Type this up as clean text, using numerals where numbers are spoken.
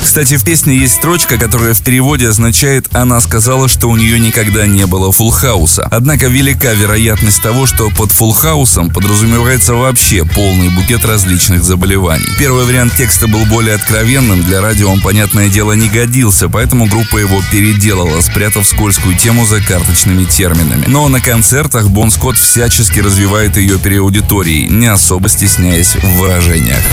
Кстати, в песне есть строчка, которая в переводе означает «она сказала, что у нее никогда не было фулл-хауса». Однако велика вероятность того, что под фулл-хаусом подразумевается вообще полный букет различных заболеваний. Первый вариант текста был более откровенным, для радио он, понятное дело, не годился, поэтому группа его переделала, спрятав скользкую тему за карточными терминами. Но на концертах Бон Скотт всячески развивает ее перед аудиторией, не особо стесняясь в выражениях.